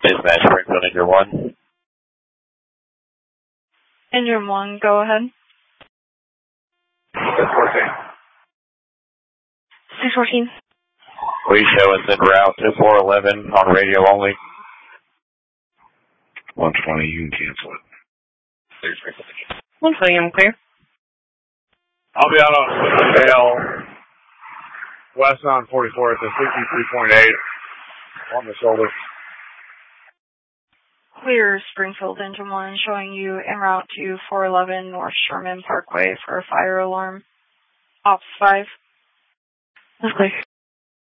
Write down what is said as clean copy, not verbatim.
Dispatch, Springfield, Engine 1. Engine 1, go ahead. 614. 614. We show us en route to 411 on radio only. 120, you can cancel it. 120, I'm clear. I'll be out on Dale, west on 44 at the 63.8 on the shoulder. Clear, Springfield, Engine 1, showing you en route to 411 North Sherman Parkway for a fire alarm. Ops 5. That's clear.